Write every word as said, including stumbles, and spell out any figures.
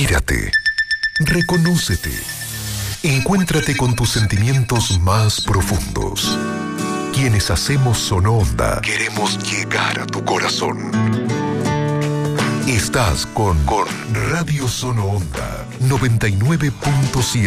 Mírate. Reconócete. Encuéntrate con tus sentimientos más profundos. Quienes hacemos Sonoonda queremos llegar a tu corazón. Estás con, con Radio Sonoonda noventa y nueve punto siete.